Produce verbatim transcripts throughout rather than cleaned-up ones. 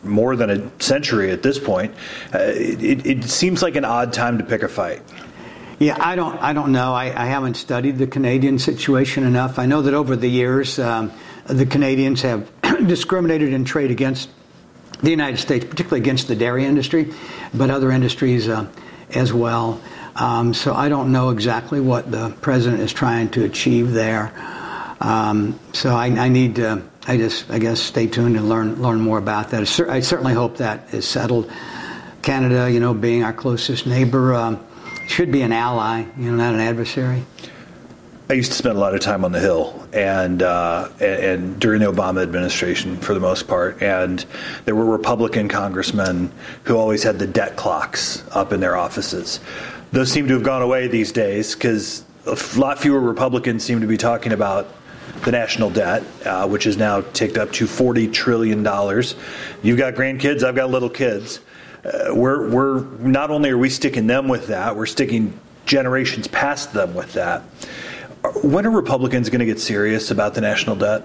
more than a century at this point. Uh, it, it seems like an odd time to pick a fight. Yeah, I don't I don't know. I, I haven't studied the Canadian situation enough. I know that over the years, um, the Canadians have discriminated in trade against the United States, particularly against the dairy industry, but other industries uh, as well. Um, so I don't know exactly what the president is trying to achieve there. Um, so I, I need to, I just, I guess, stay tuned and learn learn more about that. I certainly hope that is settled. Canada, you know, being our closest neighbor, um, should be an ally, you know, not an adversary. I used to spend a lot of time on the Hill, and, uh, and and during the Obama administration, for the most part, and there were Republican congressmen who always had the debt clocks up in their offices. Those seem to have gone away these days because a lot fewer Republicans seem to be talking about the national debt, uh, which is now ticked up to forty trillion dollars. You've got grandkids, I've got little kids. Uh, we're we're not only are we sticking them with that, we're sticking generations past them with that. When are Republicans going to get serious about the national debt?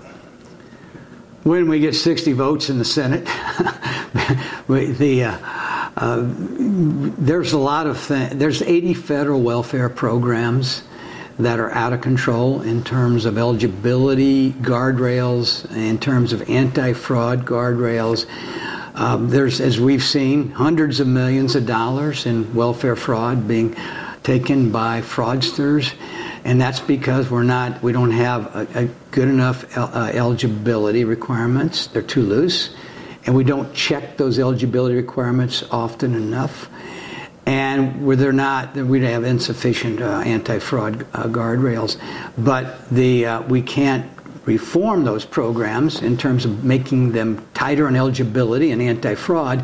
When we get sixty votes in the Senate. the uh, uh, there's a lot of th- there's eighty federal welfare programs that are out of control in terms of eligibility guardrails, in terms of anti-fraud guardrails. Um, there's, as we've seen, hundreds of millions of dollars in welfare fraud being taken by fraudsters, and that's because we're not, we don't have a, a good enough el- uh, eligibility requirements. They're too loose, and we don't check those eligibility requirements often enough. And where they're not, we have insufficient uh, anti-fraud uh, guardrails. But the uh, we can't reform those programs in terms of making them tighter on eligibility and anti-fraud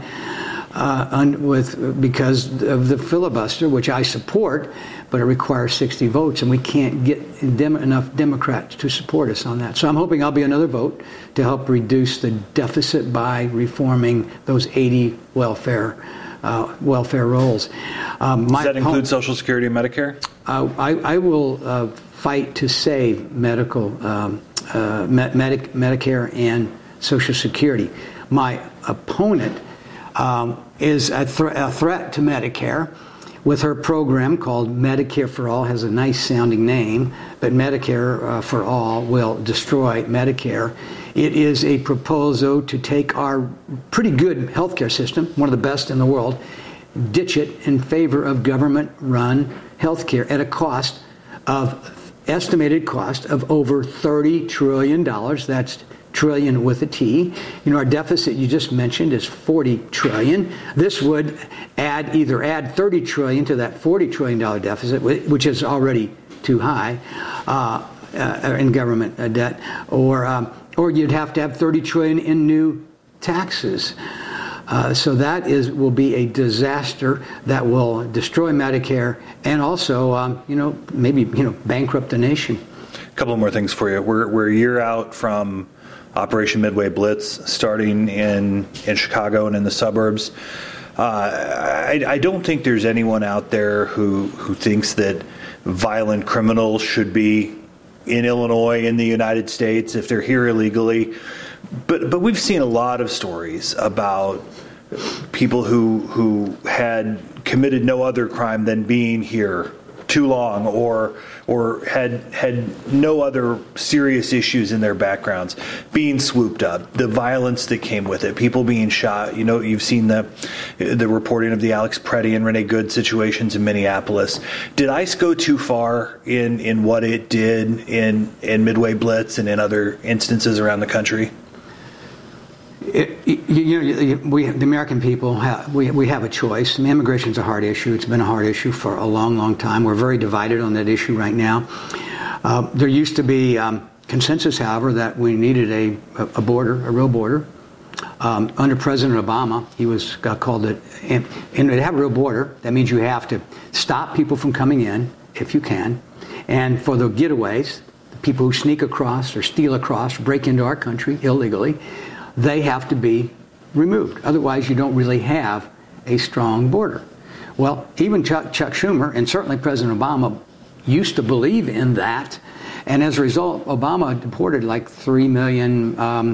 uh, un, with because of the filibuster, which I support, but it requires sixty votes, and we can't get dem- enough Democrats to support us on that. So I'm hoping I'll be another vote to help reduce the deficit by reforming those eighty welfare Uh, welfare rolls. Um, Does that include home, Social Security and Medicare? Uh, I, I will uh, fight to save medical, um, uh, Medi- Medicare and Social Security. My opponent um, is a, th- a threat to Medicare with her program called Medicare for All. Has a nice sounding name, but Medicare uh, for All will destroy Medicare. It is a proposal to take our pretty good healthcare system, one of the best in the world, ditch it in favor of government-run healthcare at a cost of, estimated cost of over thirty trillion dollars. That's trillion with a T. You know, our deficit you just mentioned is forty trillion dollars. This would add, either add thirty trillion dollars to that forty trillion dollars deficit, which is already too high uh, uh, in government uh, debt, or um, or you'd have to have thirty trillion dollars in new taxes. Uh, so that is will be a disaster that will destroy Medicare and also, um, you know, maybe you know bankrupt the nation. A couple more things for you. We're we're a year out from Operation Midway Blitz, starting in in Chicago and in the suburbs. Uh, I, I don't think there's anyone out there who who thinks that violent criminals should be in Illinois, in the United States, if they're here illegally. But but we've seen a lot of stories about people who who had committed no other crime than being here too long, or or had had no other serious issues in their backgrounds, being swooped up, the violence that came with it, people being shot. You know, you've seen the the reporting of the Alex Preddy and Renee Good situations in Minneapolis. Did ICE go too far in, in what it did in, in Midway Blitz and in other instances around the country? It, you know, we, the American people, have, we, we have a choice. I mean, immigration is a hard issue. It's been a hard issue for a long, long time. We're very divided on that issue right now. Uh, there used to be um, consensus, however, that we needed a, a border, a real border. Um, under President Obama, he was uh, called it, and, and to have a real border, that means you have to stop people from coming in, if you can, and for the getaways, the people who sneak across or steal across, break into our country illegally, they have to be removed. Otherwise, you don't really have a strong border. Well, even Chuck, Chuck Schumer and certainly President Obama used to believe in that. And as a result, Obama deported like three million um,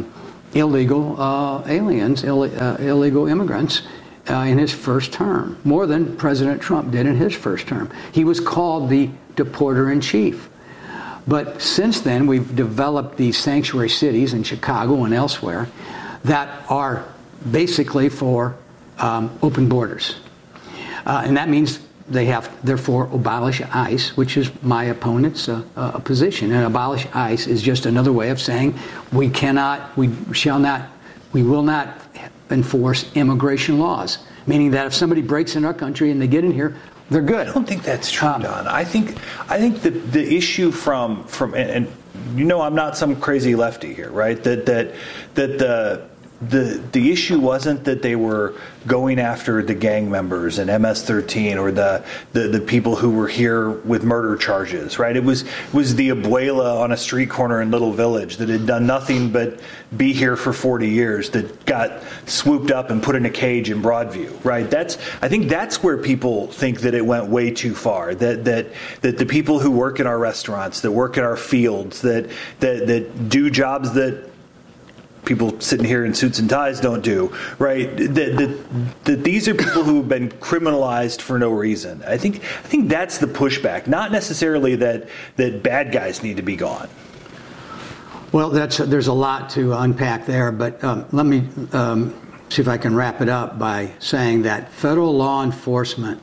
illegal uh, aliens, Ill, uh, illegal immigrants uh, in his first term, more than President Trump did in his first term. He was called the deporter-in-chief. But since then, we've developed these sanctuary cities in Chicago and elsewhere that are basically for um, open borders. Uh, and that means they have, therefore, abolish ICE, which is my opponent's uh, uh, position. And abolish ICE is just another way of saying we cannot, we shall not, we will not enforce immigration laws. Meaning that if somebody breaks in our country and they get in here, they're good. I don't think that's true, um, Don. I think I think the the issue from from and, and you know I'm not some crazy lefty here, right? That that that the the the issue wasn't that they were going after the gang members and M S thirteen or the, the the people who were here with murder charges, right? It was was the abuela on a street corner in Little Village that had done nothing but be here for forty years that got swooped up and put in a cage in Broadview, right? That's I think that's where people think that it went way too far. That that that the people who work in our restaurants, that work in our fields, that that that do jobs that people sitting here in suits and ties don't do, right? That, that, that these are people who have been criminalized for no reason. I think I think that's the pushback, not necessarily that that bad guys need to be gone. Well, that's there's a lot to unpack there, but um, let me um, see if I can wrap it up by saying that federal law enforcement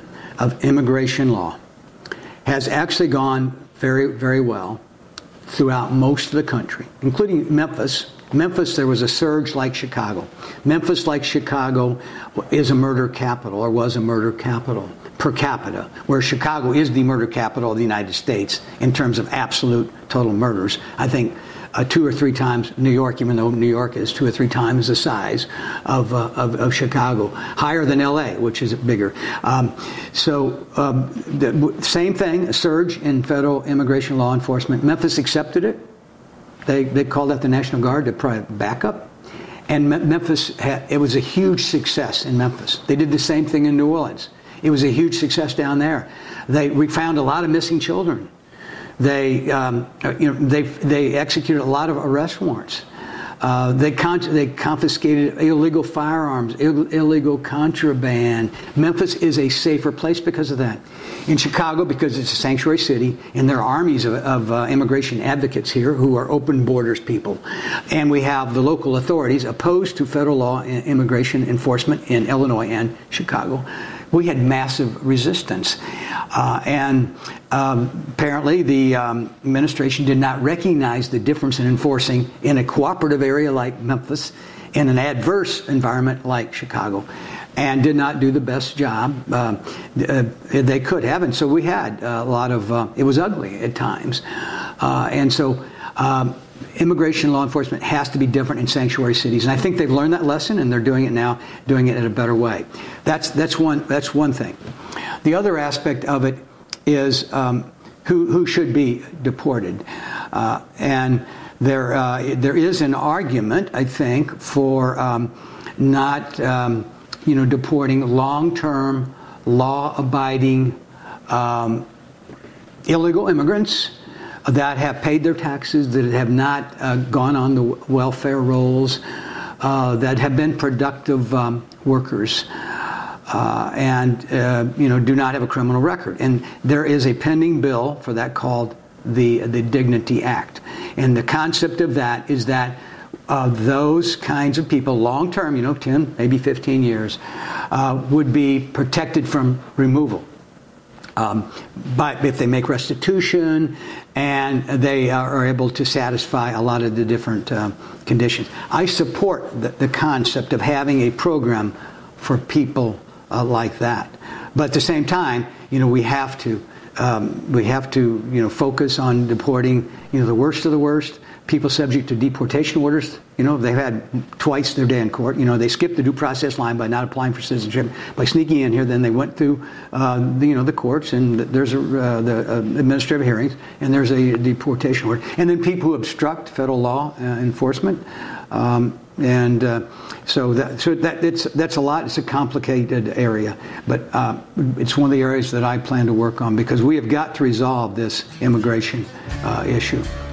of immigration law has actually gone very, very well throughout most of the country, including Memphis. Memphis, there was a surge like Chicago. Memphis, like Chicago, is a murder capital, or was a murder capital per capita, where Chicago is the murder capital of the United States in terms of absolute total murders. I think uh, two or three times New York, even though New York is two or three times the size of, uh, of, of Chicago, higher than L A, which is bigger. Um, so um, the same thing, a surge in federal immigration law enforcement. Memphis accepted it. They they called out the National Guard to provide backup, and Memphis had, it was a huge success in Memphis. They did the same thing in New Orleans. It was a huge success down there. They we found a lot of missing children. They um, you know they they executed a lot of arrest warrants. Uh, they con- they confiscated illegal firearms, Ill- illegal contraband. Memphis is a safer place because of that. In Chicago, because it's a sanctuary city, and there are armies of, of uh, immigration advocates here who are open borders people. And we have the local authorities opposed to federal law and immigration enforcement in Illinois and Chicago. We had massive resistance. Uh, and um, apparently the um, administration did not recognize the difference in enforcing in a cooperative area like Memphis, in an adverse environment like Chicago, and did not do the best job uh, uh, they could have. And so we had a lot of, uh, it was ugly at times. Uh, and so um, immigration law enforcement has to be different in sanctuary cities. And I think they've learned that lesson, and they're doing it now, doing it in a better way. That's that's one that's one thing. The other aspect of it is um, who who should be deported, uh, and there uh, there is an argument, I think, for um, not um, you know deporting long-term, law-abiding um, illegal immigrants that have paid their taxes, that have not uh, gone on the welfare rolls, uh, that have been productive um, workers, uh, and uh, you know do not have a criminal record. And there is a pending bill for that called the the Dignity Act. And the concept of that is that uh, those kinds of people, long term, you know, ten, maybe fifteen years, uh, would be protected from removal. Um, but if they make restitution and they are able to satisfy a lot of the different uh, conditions. I support the, the concept of having a program for people uh, like that. But at the same time, you know, we have to um, we have to you know focus on deporting you know the worst of the worst. People subject to deportation orders, you know, they've had twice their day in court. You know, they skipped the due process line by not applying for citizenship, by sneaking in here. Then they went through, uh, the, you know, the courts, and there's a, uh, the uh, administrative hearings, and there's a deportation order. And then people who obstruct federal law uh, enforcement, um, and uh, so that so that it's that's a lot. It's a complicated area, but uh, it's one of the areas that I plan to work on because we have got to resolve this immigration uh, issue.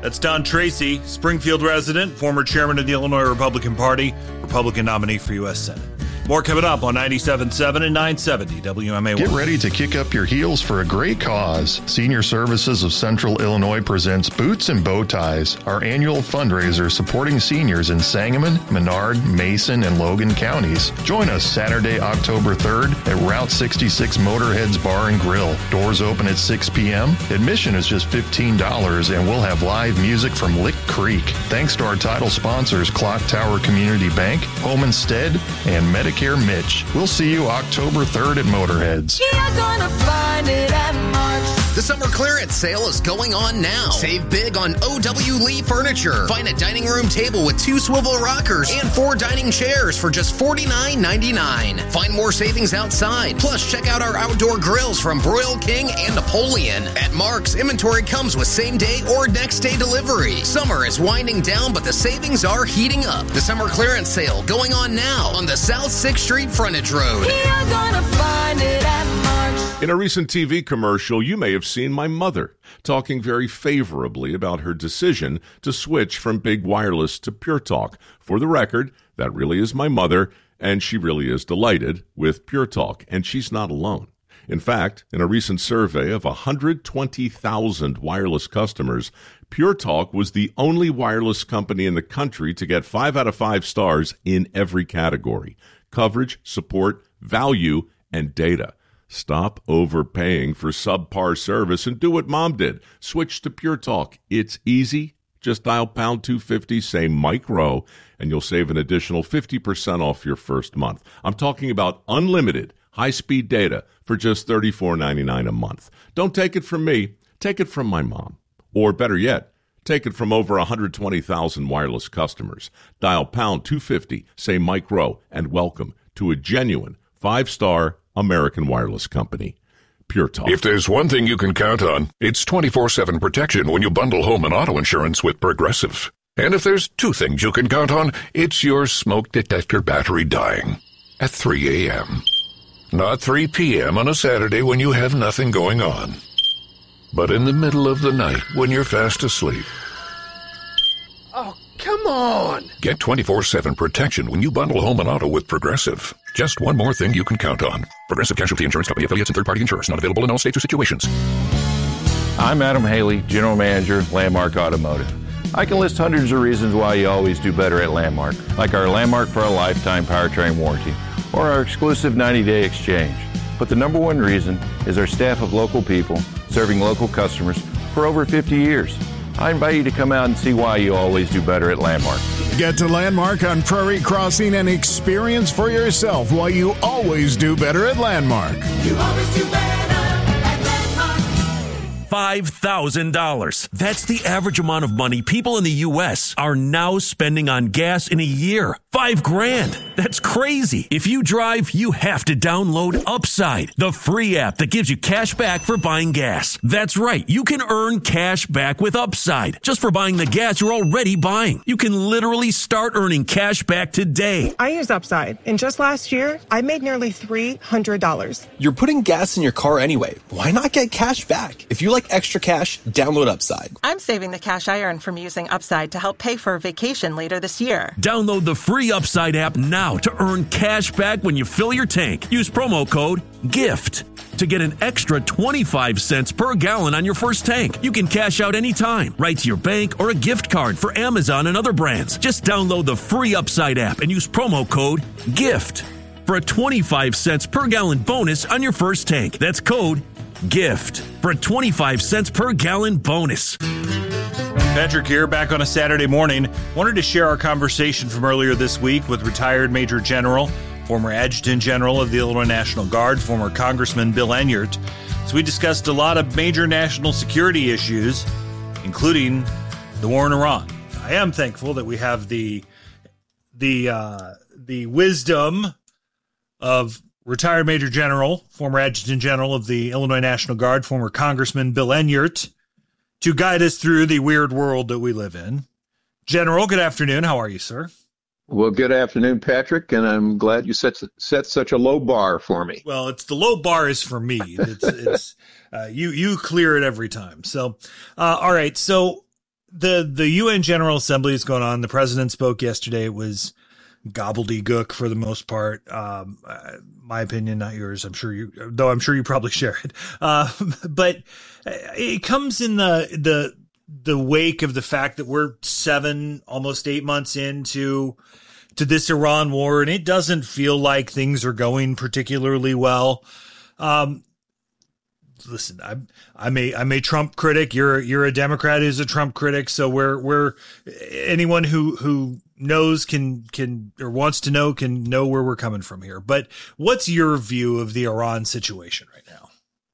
That's Don Tracy, Springfield resident, former chairman of the Illinois Republican Party, Republican nominee for U S Senate. More coming up on ninety-seven point seven and nine seventy W M A one. Get ready to kick up your heels for a great cause. Senior Services of Central Illinois presents Boots and Bow Ties, our annual fundraiser supporting seniors in Sangamon, Menard, Mason, and Logan counties. Join us Saturday, October third at Route sixty-six Motorheads Bar and Grill. Doors open at six p.m. Admission is just fifteen dollars, and we'll have live music from Lick Creek. Thanks to our title sponsors, Clock Tower Community Bank, Home Instead, and Medicare Mitch. We'll see you October third at Motorheads. You're gonna find it at Mark's. The summer clearance sale is going on now. Save big on O W Lee Furniture. Find a dining room table with two swivel rockers and four dining chairs for just forty-nine ninety-nine. Find more savings outside. Plus, check out our outdoor grills from Broil King and Napoleon. At Mark's, inventory comes with same-day or next-day delivery. Summer is winding down, but the savings are heating up. The summer clearance sale going on now on the South sixth Street Frontage Road. You're gonna find it at Mark's. In a recent T V commercial, you may have seen my mother talking very favorably about her decision to switch from big wireless to Pure Talk. For the record, that really is my mother, and she really is delighted with Pure Talk, and she's not alone. In fact, in a recent survey of one hundred twenty thousand wireless customers, Pure Talk was the only wireless company in the country to get five out of five stars in every category: coverage, support, value, and data. Stop overpaying for subpar service and do what Mom did. Switch to Pure Talk. It's easy. Just dial pound two fifty, say Mike Rowe, and you'll save an additional fifty percent off your first month. I'm talking about unlimited high-speed data for just thirty-four ninety-nine a month. Don't take it from me. Take it from my mom. Or better yet, take it from over one hundred twenty thousand wireless customers. Dial pound two fifty, say Mike Rowe, and welcome to a genuine five-star American wireless company. Pure Talk. If there's one thing you can count on, it's twenty-four seven protection when you bundle home and auto insurance with Progressive. And if there's two things you can count on, it's your smoke detector battery dying at three a.m. Not three p.m. on a Saturday when you have nothing going on, but in the middle of the night when you're fast asleep. Oh, come on! Get twenty-four seven protection when you bundle home and auto with Progressive. Just one more thing you can count on. Progressive Casualty Insurance Company, affiliates, and third-party insurers. Not available in all states or situations. I'm Adam Haley, General Manager, Landmark Automotive. I can list hundreds of reasons why you always do better at Landmark, like our Landmark for a Lifetime powertrain warranty, or our exclusive ninety-day exchange. But the number one reason is our staff of local people serving local customers for over fifty years. I invite you to come out and see why you always do better at Landmark. Get to Landmark on Prairie Crossing and experience for yourself why you always do better at Landmark. You always do better at Landmark. five thousand dollars. That's the average amount of money people in the U S are now spending on gas in a year. Five grand. That's crazy. If you drive, you have to download Upside, the free app that gives you cash back for buying gas. That's right. You can earn cash back with Upside just for buying the gas you're already buying. You can literally start earning cash back today. I use Upside, and just last year, I made nearly three hundred dollars. You're putting gas in your car anyway. Why not get cash back? If you like extra cash, download Upside. I'm saving the cash I earn from using Upside to help pay for a vacation later this year. Download the free Upside app now to earn cash back when you fill your tank. Use promo code GIFT to get an extra twenty-five cents per gallon on your first tank. You can cash out anytime, right to your bank or a gift card for Amazon and other brands. Just download the free Upside app and use promo code GIFT for a twenty-five cents per gallon bonus on your first tank. That's code GIFT for a twenty-five cents per gallon bonus. Patrick here, back on a Saturday morning. Wanted to share our conversation from earlier this week with retired Major General, former Adjutant General of the Illinois National Guard, former Congressman Bill Enyart. So we discussed a lot of major national security issues, including the war in Iran. I am thankful that we have the the uh, the wisdom of retired Major General, former Adjutant General of the Illinois National Guard, former Congressman Bill Enyart, to guide us through the weird world that we live in. General, good afternoon. How are you, sir? Well, good afternoon, Patrick, and I'm glad you set set such a low bar for me. Well, it's the low bar is for me. It's, it's uh, you you clear it every time. So, uh, all right. So the the U N General Assembly is going on. The president spoke yesterday. It was gobbledygook for the most part. Um, uh, my opinion, not yours. I'm sure you, though I'm sure you probably share it. Uh, but it comes in the the the wake of the fact that we're seven, almost eight months into to this Iran war, and it doesn't feel like things are going particularly well. Um, listen, I'm I'm a I'm a Trump critic. You're you're a Democrat who's a Trump critic. So we're we're anyone who who knows can can or wants to know can know where we're coming from here. But what's your view of the Iran situation right now?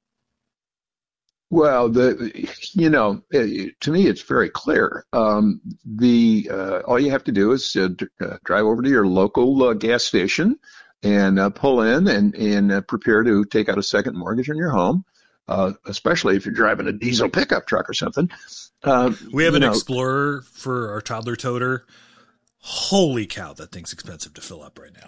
Well, the you know, it, to me, it's very clear. Um, the uh, all you have to do is uh, d- uh, drive over to your local uh, gas station and uh, pull in and and uh, prepare to take out a second mortgage on your home, uh, especially if you're driving a diesel pickup truck or something. Uh, we have an know, Explorer for our toddler toter. Holy cow, that thing's expensive to fill up right now.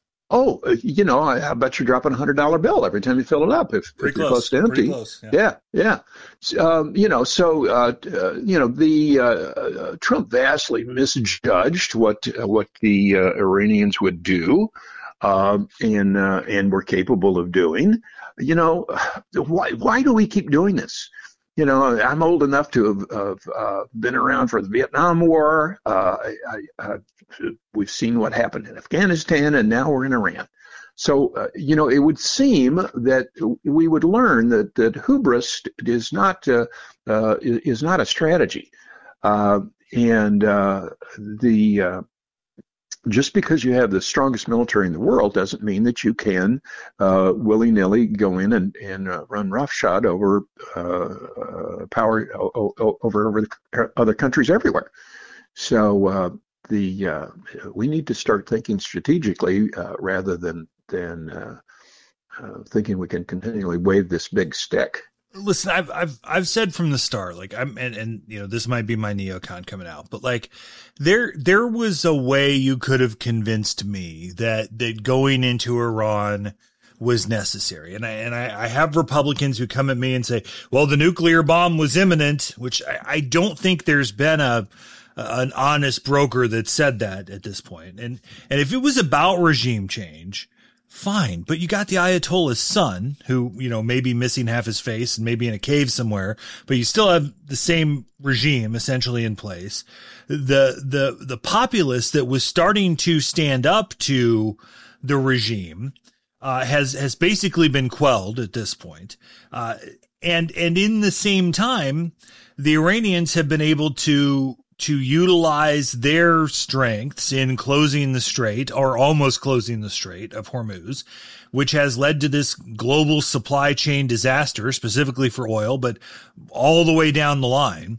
Oh, you know, I, I bet you're dropping a hundred dollar bill every time you fill it up. If, if you're close to empty, close, yeah, yeah. yeah. Um, you know, so uh, uh, you know, the uh, uh, Trump vastly misjudged what uh, what the uh, Iranians would do, uh, and uh, and were capable of doing. You know, why why do we keep doing this? You know, I'm old enough to have, have uh, been around for the Vietnam War. Uh, I, I, we've seen what happened in Afghanistan, and now we're in Iran. So, uh, you know, it would seem that we would learn that, that hubris is not uh, uh, is not a strategy, uh, and uh, the uh, just because you have the strongest military in the world doesn't mean that you can uh, willy-nilly go in and, and uh, run roughshod over uh, uh, power o- o- over over the other countries everywhere. So uh, the uh, we need to start thinking strategically uh, rather than than uh, uh, thinking we can continually wave this big stick. Listen, I've I've I've said from the start, like I'm, and, and you know, this might be my neocon coming out, but like there there was a way you could have convinced me that that going into Iran was necessary, and I and I, I have Republicans who come at me and say, well, the nuclear bomb was imminent, which I, I don't think there's been a an honest broker that said that at this point, and and if it was about regime change, fine, but you got the Ayatollah's son who, you know, may be missing half his face and maybe in a cave somewhere, but you still have the same regime essentially in place. The, the, the populace that was starting to stand up to the regime, uh, has, has basically been quelled at this point. Uh, and, and in the same time, the Iranians have been able to to utilize their strengths in closing the strait or almost closing the strait of Hormuz, which has led to this global supply chain disaster, specifically for oil, but all the way down the line.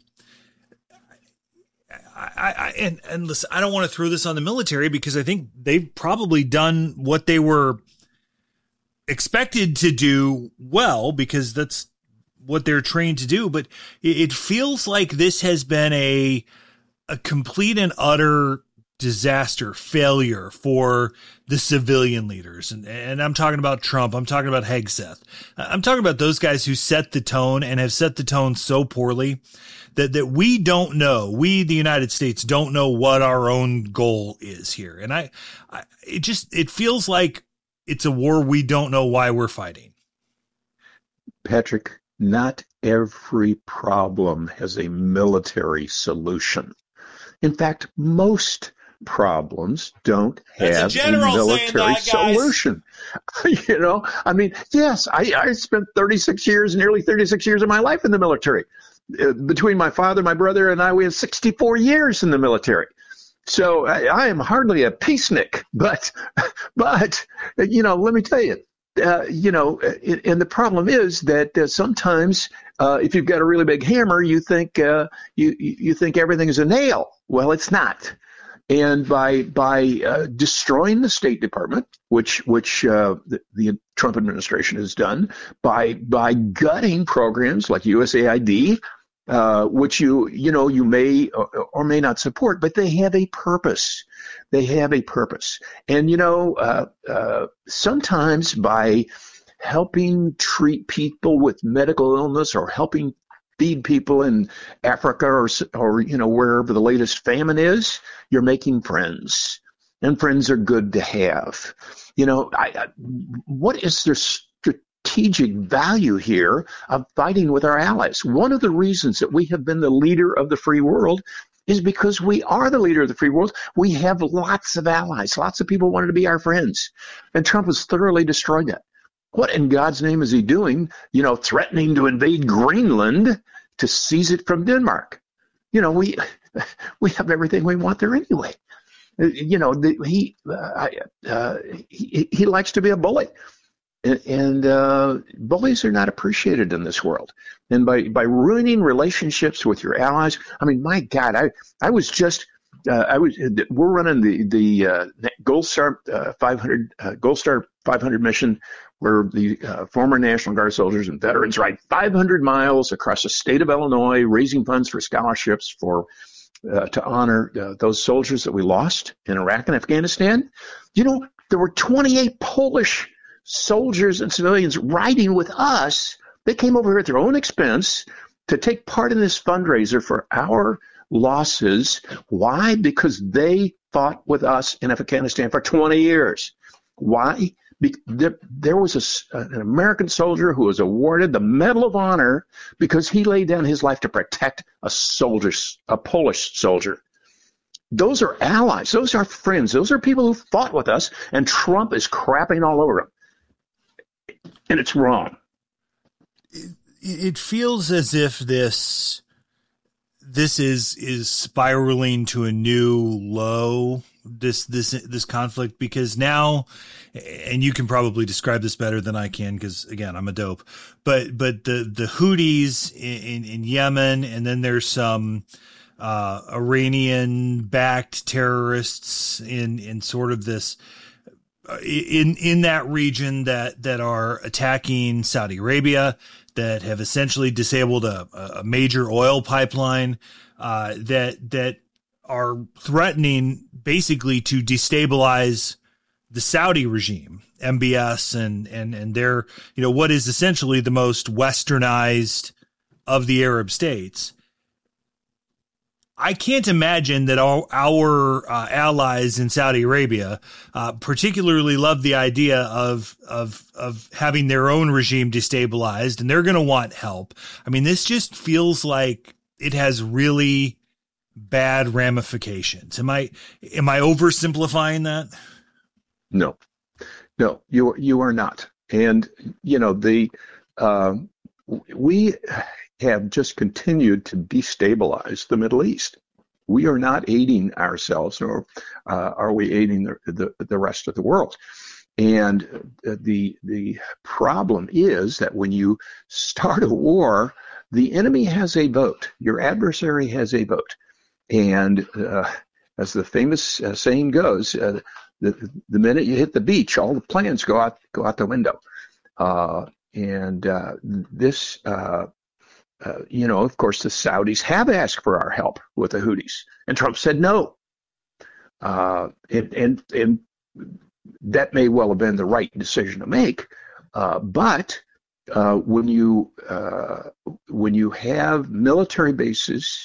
I, I, and, and listen, I don't want to throw this on the military because I think they've probably done what they were expected to do well, because that's what they're trained to do. But it, it feels like this has been a, a complete and utter disaster failure for the civilian leaders. And, and I'm talking about Trump. I'm talking about Hegseth. I'm talking about those guys who set the tone and have set the tone so poorly that, that we don't know, we, the United States, don't know what our own goal is here. And I, I it just, it feels like it's a war we don't know why we're fighting. Patrick, not every problem has a military solution. In fact, most problems don't have a, a military that, solution. You know, I mean, yes, I, I spent thirty-six years, nearly thirty-six years of my life in the military. Uh, between my father, my brother, and I, we had sixty-four years in the military. So I, I am hardly a peacenik, but, but, you know, let me tell you, Uh, you know, it, and the problem is that uh, sometimes uh, if you've got a really big hammer, you think uh, you you think everything is a nail. Well, it's not. And by by uh, destroying the State Department, which which uh, the, the Trump administration has done, by by gutting programs like U S A I D, uh, which you you know you may or, or may not support, but they have a purpose. They have a purpose. And, you know, uh, uh, sometimes by helping treat people with medical illness or helping feed people in Africa or, or, you know, wherever the latest famine is, you're making friends. And friends are good to have. You know, I, I, what is their strategic value here of fighting with our allies? One of the reasons that we have been the leader of the free world is because we are the leader of the free world. We have lots of allies. Lots of people wanted to be our friends. And Trump has thoroughly destroyed that. What in God's name is he doing? You know, threatening to invade Greenland to seize it from Denmark. You know, we we have everything we want there anyway. You know, the, he, uh, uh, he he likes to be a bully, and, and uh, bullies are not appreciated in this world. And by, by ruining relationships with your allies, I mean, my God, I I was just uh, I was we're running the the uh, Gold Star uh, five hundred uh, Gold Star five hundred mission, where the uh, former National Guard soldiers and veterans ride five hundred miles across the state of Illinois, raising funds for scholarships for. Uh, to honor uh, those soldiers that we lost in Iraq and Afghanistan. You know, there were twenty-eight Polish soldiers and civilians riding with us. They came over here at their own expense to take part in this fundraiser for our losses. Why? Because they fought with us in Afghanistan for twenty years. Why? Be- there, there was a, an American soldier who was awarded the Medal of Honor because he laid down his life to protect a soldier, a Polish soldier. Those are allies. Those are friends. Those are people who fought with us, and Trump is crapping all over them. And it's wrong. It, it feels as if this this is is spiraling to a new low. This this this conflict, because now, and you can probably describe this better than I can, because again, I'm a dope. But but the the Houthis in, in, in Yemen, and then there's some uh, Iranian-backed terrorists in in sort of this in in that region that that are attacking Saudi Arabia, that have essentially disabled a, a major oil pipeline, uh, that that are threatening basically to destabilize the Saudi regime, M B S, and and and their, you know, what is essentially the most westernized of the Arab states. I can't imagine that all our uh, allies in Saudi Arabia uh, particularly love the idea of of of having their own regime destabilized, and they're going to want help. I mean, this just feels like it has really bad ramifications. Am I am I oversimplifying that? No, no, you you are not. And you know, the uh, we have just continued to destabilize the Middle East. We are not aiding ourselves, nor uh, are we aiding the, the the rest of the world. And the the problem is that when you start a war, the enemy has a vote. Your adversary has a vote. And uh, as the famous uh, saying goes, uh, the the minute you hit the beach, all the plans go out go out the window. Uh, and uh, this, uh, uh, you know, of course, the Saudis have asked for our help with the Houthis, and Trump said no. Uh, and and and that may well have been the right decision to make, uh, but uh, when you uh, when you have military bases.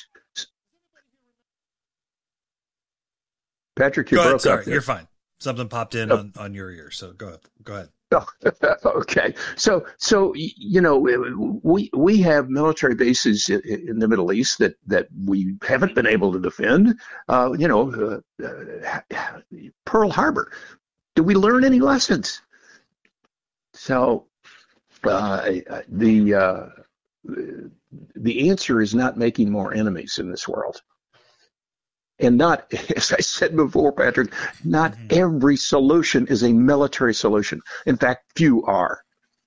Patrick, you go broke ahead, sorry, up there. You're fine. Something popped in oh. on, on your ear, so go ahead. Go ahead. Oh, okay. So, so you know, we we have military bases in the Middle East that, that we haven't been able to defend. Uh, you know, uh, uh, Pearl Harbor. Did we learn any lessons? So, uh, the uh, the answer is not making more enemies in this world. And not, as I said before, Patrick, not mm-hmm. every solution is a military solution. In fact, few are.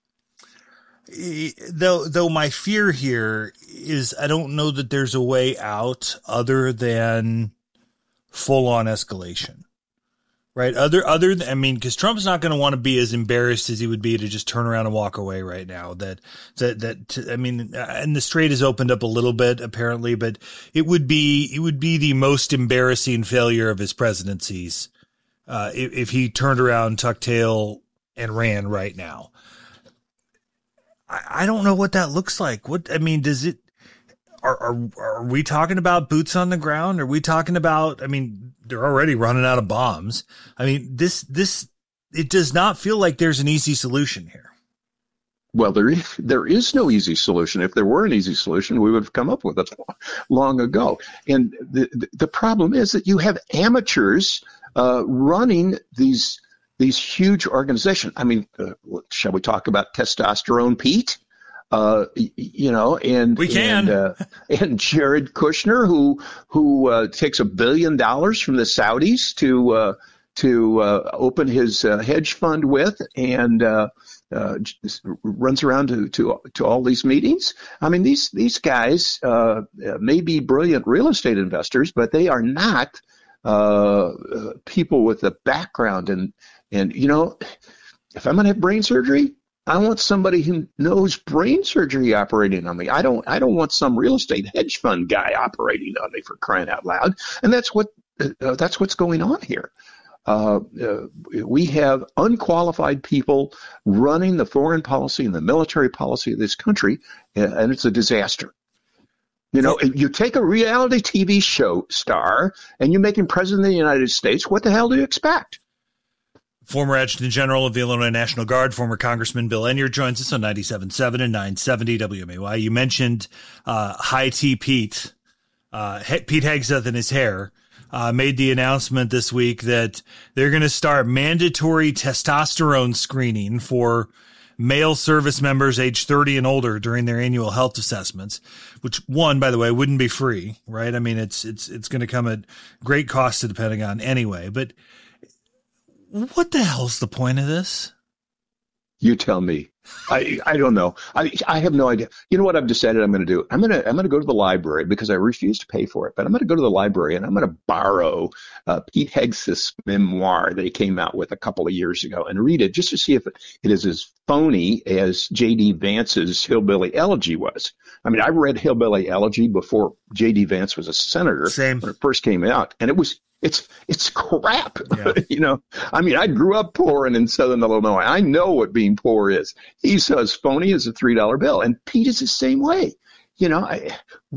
Though, though my fear here is I don't know that there's a way out other than full-on escalation. Right. Other, other than, I mean, because Trump's not going to want to be as embarrassed as he would be to just turn around and walk away right now. That, that, that, I mean, and the strait has opened up a little bit apparently, but it would be, it would be the most embarrassing failure of his presidencies, uh, if, if he turned around, tucked tail, and ran right now. I, I don't know what that looks like. What, I mean, does it, are, are are we talking about boots on the ground? Are we talking about? I mean, they're already running out of bombs. I mean, this this it does not feel like there's an easy solution here. Well, there is, there is no easy solution. If there were an easy solution, we would have come up with it long ago. And the the, the problem is that you have amateurs uh, running these these huge organizations. I mean, uh, shall we talk about Testosterone Pete? Uh, you know, and we can, and, uh, and Jared Kushner, who who uh, takes a billion dollars from the Saudis to uh, to uh, open his uh, hedge fund with, and uh, uh, runs around to, to to all these meetings. I mean, these these guys uh, may be brilliant real estate investors, but they are not uh, people with a background. And and you know, if I'm going to have brain surgery, I want somebody who knows brain surgery operating on me. I don't I don't want some real estate hedge fund guy operating on me, for crying out loud. And that's what uh, that's what's going on here. Uh, uh, we have unqualified people running the foreign policy and the military policy of this country, and it's a disaster. You know, you take a reality T V show star and you make him president of the United States, what the hell do you expect? Former Adjutant General of the Illinois National Guard, former Congressman Bill Enyart joins us on ninety-seven point seven and nine seventy W M A Y. You mentioned uh, High T Pete, uh, Pete Hegseth and his hair. Uh, made the announcement this week that they're going to start mandatory testosterone screening for male service members age thirty and older during their annual health assessments, which, one, by the way, wouldn't be free, right? I mean, it's it's it's going to come at great cost to the Pentagon anyway. But what the hell's the point of this? You tell me. I I don't know. I I have no idea. You know what I've decided I'm going to do? I'm going to I'm going to go to the library because I refuse to pay for it. But I'm going to go to the library and I'm going to borrow uh, Pete Hegseth's memoir that he came out with a couple of years ago and read it just to see if it, it is as phony as J D Vance's Hillbilly Elegy was. I mean, I read Hillbilly Elegy before J D Vance was a senator. Same. When it first came out, and it was. It's it's crap, yeah. You know. I mean, I grew up poor and in Southern Illinois. I know what being poor is. He's as phony as a three dollar bill, and Pete is the same way. You know, I,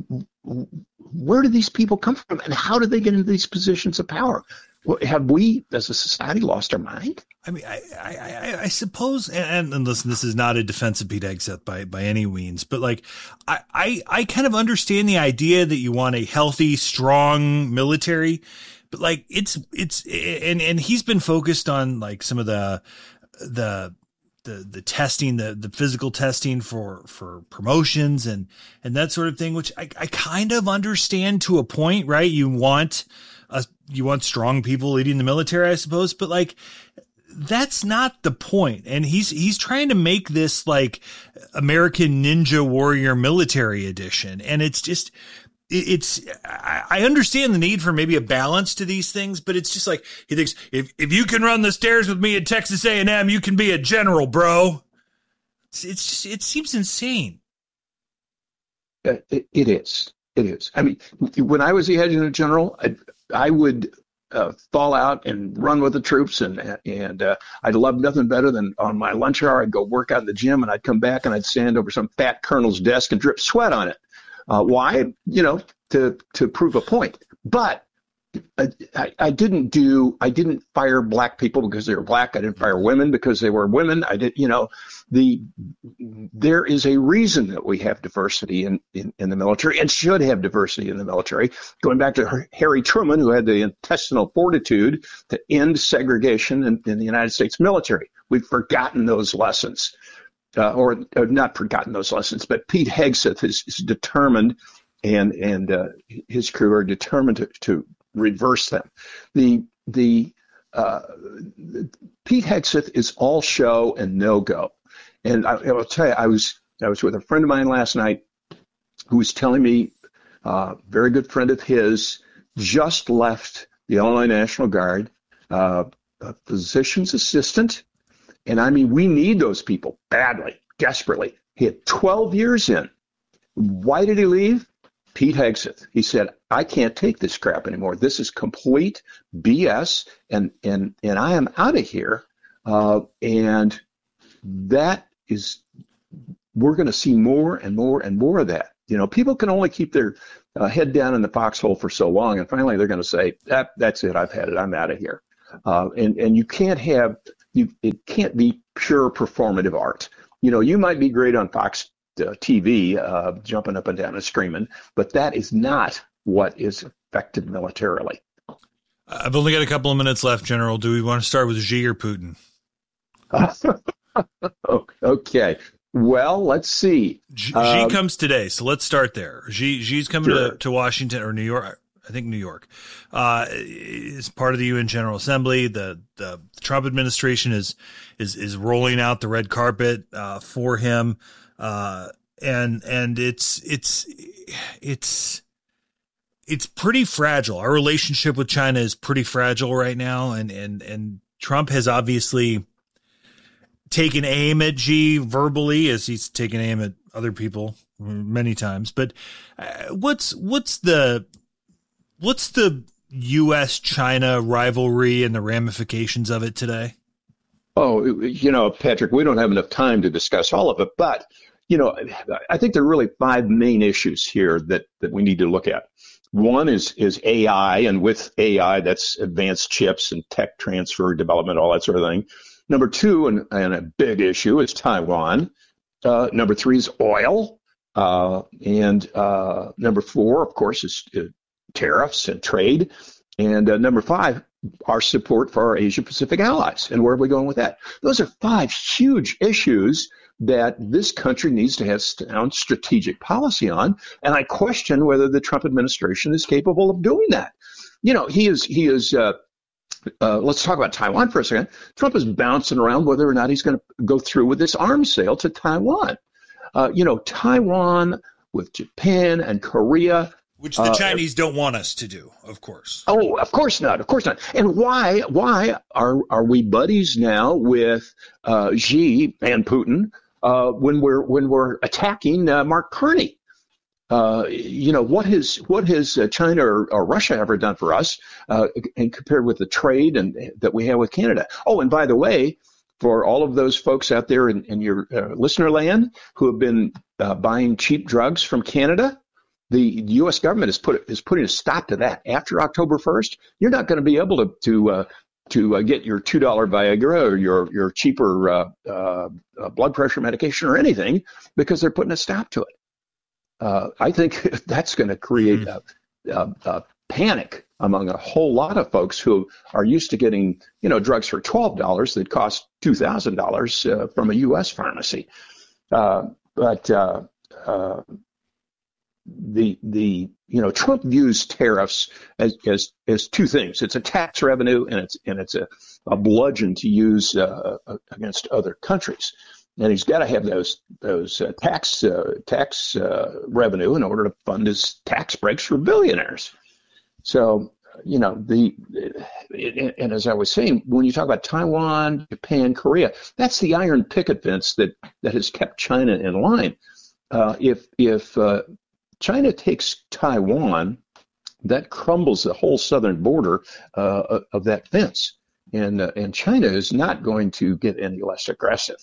where do these people come from, and how did they get into these positions of power? Have we, as a society, lost our mind? I mean, I I, I, I suppose, and, and listen, this is not a defense of Pete Hegseth by by any means, but like, I, I I kind of understand the idea that you want a healthy, strong military. But like it's it's and and he's been focused on like some of the the the the testing, the the physical testing for for promotions and and that sort of thing, which I, I kind of understand to a point, right? You want a, you want strong people leading the military, I suppose, but like that's not the point. And he's he's trying to make this like American Ninja Warrior military edition, and it's just. It's, I understand the need for maybe a balance to these things, but it's just like, he thinks, if, if you can run the stairs with me at Texas A and M, you can be a general, bro. It's, it's just, it seems insane. Uh, it, it is. It is. I mean, when I was the adjutant general, I, I would uh, fall out and run with the troops, and and uh, I'd love nothing better than on my lunch hour, I'd go work out in the gym, and I'd come back and I'd stand over some fat colonel's desk and drip sweat on it. Uh, why? You know, to to prove a point. But I, I didn't do. I didn't fire black people because they were black. I didn't fire women because they were women. I did. You know, the there is a reason that we have diversity in, in, in the military and should have diversity in the military. Going back to Harry Truman, who had the intestinal fortitude to end segregation in, in the United States military. We've forgotten those lessons. Uh, or, or not forgotten those lessons, but Pete Hegseth is, is determined, and and uh, his crew are determined to, to reverse them. The the uh, Pete Hegseth is all show and no go, and I, I'll tell you, I was I was with a friend of mine last night who was telling me, a uh, very good friend of his just left the Illinois National Guard, uh, a physician's assistant. And I mean, we need those people badly, desperately. He had twelve years in. Why did he leave? Pete Hegseth. He said, I can't take this crap anymore. This is complete B S, and and and I am out of here. Uh, and that is, we're going to see more and more and more of that. You know, people can only keep their uh, head down in the foxhole for so long, and finally they're going to say, that, that's it, I've had it, I'm out of here. Uh, and, and you can't have, you it can't be pure performative art. You know, you might be great on Fox uh, T V, uh, jumping up and down and screaming, but that is not what is effective militarily. I've only got a couple of minutes left, General. Do we want to start with Xi or Putin? Okay. Well, let's see. Xi Um, comes today, so let's start there. Xi, Xi's coming Sure. to, to Washington or New York. I think New York uh, is part of the U N General Assembly. The the Trump administration is is is rolling out the red carpet uh, for him, uh, and and it's it's it's it's pretty fragile. Our relationship with China is pretty fragile right now, and and and Trump has obviously taken aim at Xi verbally, as he's taken aim at other people many times. But uh, what's what's the what's the U S China rivalry and the ramifications of it today? Oh, you know, Patrick, we don't have enough time to discuss all of it, but, you know, I think there are really five main issues here that, that we need to look at. One is, is A I, and with A I, that's advanced chips and tech transfer, development, all that sort of thing. Number two, and, and a big issue, is Taiwan. Uh, number three is oil. Uh, and uh, number four, of course, is uh, tariffs and trade. And uh, number five, our support for our Asia-Pacific allies. And where are we going with that? Those are five huge issues that this country needs to have sound strategic policy on. And I question whether the Trump administration is capable of doing that. You know, he is, he is, uh, uh, let's talk about Taiwan for a second. Trump is bouncing around whether or not he's going to go through with this arms sale to Taiwan. Uh, you know, Taiwan with Japan and Korea, which the uh, Chinese don't want us to do, of course. Oh, of course not. Of course not. And why why are are we buddies now with uh, Xi and Putin uh, when we're when we're attacking uh, Mark Carney? Uh, you know, what has what has uh, China or, or Russia ever done for us, uh, and compared with the trade and that we have with Canada? Oh, and by the way, for all of those folks out there in, in your uh, listener land who have been uh, buying cheap drugs from Canada, the U S government is put is putting a stop to that. After October first, you're not going to be able to to uh, to uh, get your two dollar Viagra or your your cheaper uh, uh, blood pressure medication or anything because they're putting a stop to it. Uh, I think that's going to create mm-hmm. a, a, a panic among a whole lot of folks who are used to getting, you know, drugs for twelve dollars that cost two thousand uh, dollars from a U S pharmacy. Uh, but uh, uh, the the you know Trump views tariffs as as as two things. It's a tax revenue and it's and it's a, a bludgeon to use uh, against other countries. And he's got to have those those uh, tax uh, tax uh, revenue in order to fund his tax breaks for billionaires. So, you know, the and as I was saying, when you talk about Taiwan, Japan, Korea, that's the iron picket fence that that has kept China in line. Uh, if if uh, China takes Taiwan, that crumbles the whole southern border uh, of that fence, and uh, and China is not going to get any less aggressive.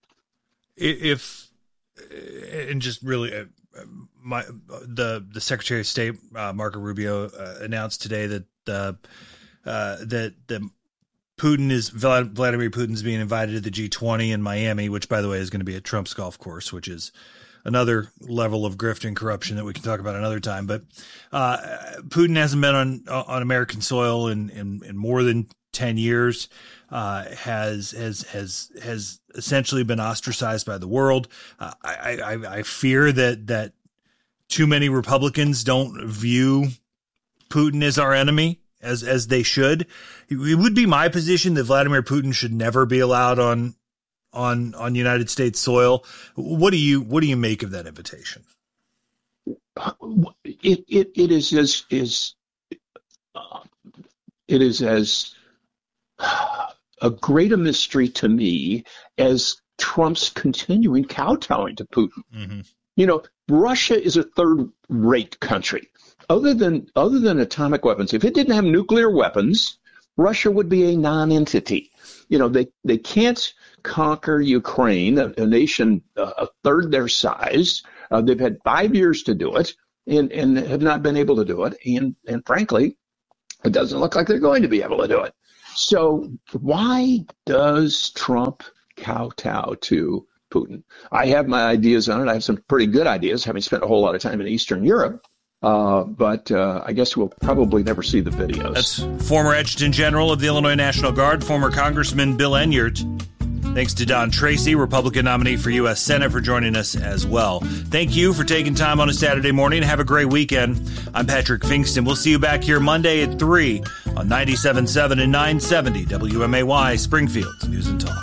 If and just really, uh, my the the Secretary of State uh, Marco Rubio uh, announced today that uh, uh, that the Putin is Vladimir Putin's being invited to the G twenty in Miami, which by the way is going to be at Trump's golf course, which is another level of grift and corruption that we can talk about another time. But uh, Putin hasn't been on on American soil in in, in more than ten years. Uh, has has has has essentially been ostracized by the world. Uh, I, I I fear that that too many Republicans don't view Putin as our enemy as as they should. It would be my position that Vladimir Putin should never be allowed on on on United States soil. What do you what do you make of that invitation? It it it is as is uh, it is as a greater mystery to me as Trump's continuing kowtowing to Putin. Mm-hmm. You know, Russia is a third-rate country. Other than other than atomic weapons, if it didn't have nuclear weapons, Russia would be a non-entity. You know, they, they can't conquer Ukraine, a, a nation uh, a third their size, Uh, they've had five years to do it and, and have not been able to do it. And, and frankly, it doesn't look like they're going to be able to do it. So why does Trump kowtow to Putin? I have my ideas on it. I have some pretty good ideas, having spent a whole lot of time in Eastern Europe. Uh, but uh, I guess we'll probably never see the videos. That's former Adjutant General of the Illinois National Guard, former Congressman Bill Enyart. Thanks to Don Tracy, Republican nominee for U S Senate, for joining us as well. Thank you for taking time on a Saturday morning. Have a great weekend. I'm Patrick Finkston. We'll see you back here Monday at three on ninety-seven point seven and nine seventy W M A Y, Springfield's News and Talk.